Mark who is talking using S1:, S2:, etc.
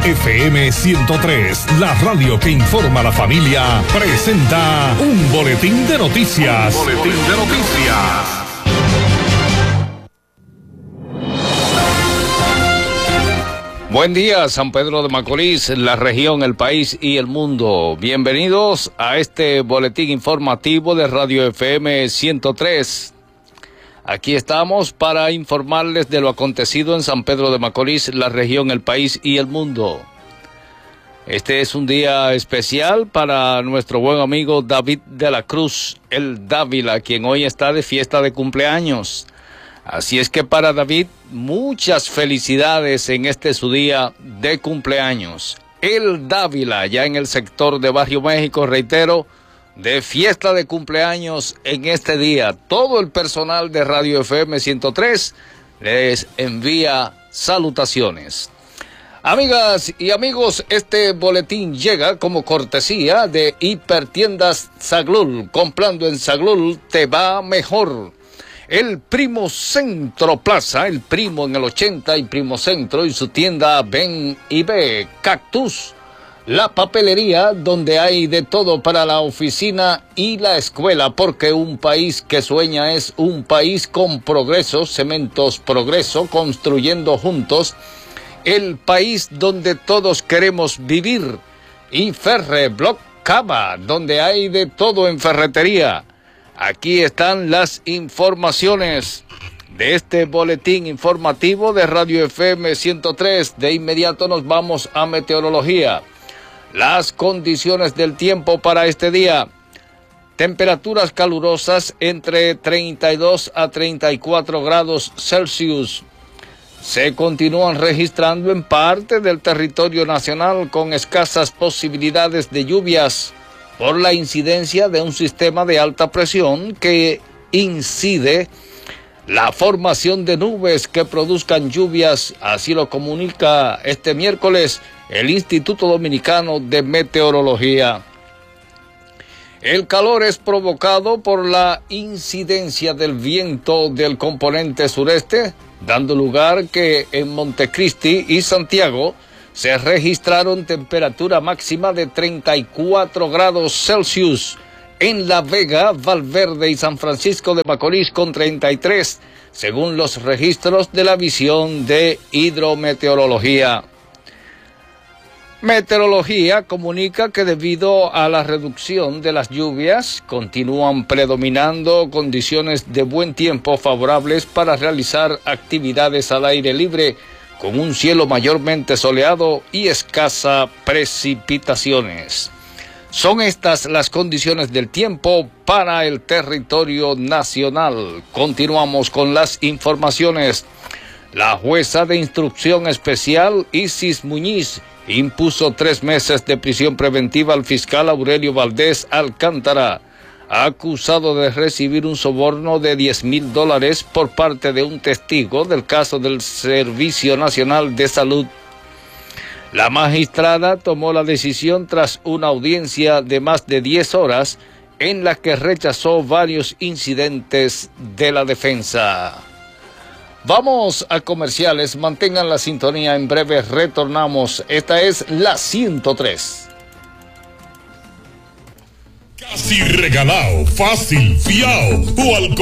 S1: FM 103, la radio que informa a la familia, presenta un boletín de noticias.
S2: Buen día, San Pedro de Macorís, la región, el país y el mundo. Bienvenidos a este boletín informativo de Radio FM 103. Aquí estamos para informarles de lo acontecido en San Pedro de Macorís, la región, el país y el mundo. Este es un día especial para nuestro buen amigo David de la Cruz, el Dávila, quien hoy está de fiesta de cumpleaños. Así es que para David, muchas felicidades en este su día de cumpleaños. El Dávila, ya en el sector de Barrio México, reitero, de fiesta de cumpleaños en este día. Todo el personal de Radio FM 103 les envía salutaciones. Amigas y amigos, este boletín llega como cortesía de Hipertiendas Zaglul. Comprando en Zaglul te va mejor. El Primo Centro Plaza, el Primo en el 80 y Primo Centro y su tienda Ven y Ve. Cactus, la papelería donde hay de todo para la oficina y la escuela, porque un país que sueña es un país con progreso. Cementos Progreso, construyendo juntos el país donde todos queremos vivir. Y Ferreblock Cava, donde hay de todo en ferretería. Aquí están las informaciones de este boletín informativo de Radio FM 103. De inmediato nos vamos a meteorología. Las condiciones del tiempo para este día. Temperaturas calurosas entre 32 a 34 grados Celsius. Se continúan registrando en parte del territorio nacional con escasas posibilidades de lluvias por la incidencia de un sistema de alta presión que incide la formación de nubes que produzcan lluvias. Así lo comunica este miércoles el Instituto Dominicano de Meteorología. El calor es provocado por la incidencia del viento del componente sureste, dando lugar que en Montecristi y Santiago se registraron temperatura máxima de 34 grados Celsius. En La Vega, Valverde y San Francisco de Macorís con 33, según los registros de la Visión de Hidrometeorología. Meteorología comunica que debido a la reducción de las lluvias, continúan predominando condiciones de buen tiempo favorables para realizar actividades al aire libre, con un cielo mayormente soleado y escasa precipitaciones. Son estas las condiciones del tiempo para el territorio nacional. Continuamos con las informaciones. La jueza de instrucción especial Isis Muñiz impuso 3 meses de prisión preventiva al fiscal Aurelio Valdés Alcántara, acusado de recibir un soborno de $10,000 por parte de un testigo del caso del Servicio Nacional de Salud. La magistrada tomó la decisión tras una audiencia de más de 10 horas en la que rechazó varios incidentes de la defensa. Vamos a comerciales, mantengan la sintonía, en breve retornamos. Esta es la 103.
S1: Casi regalado, fácil, fiao o al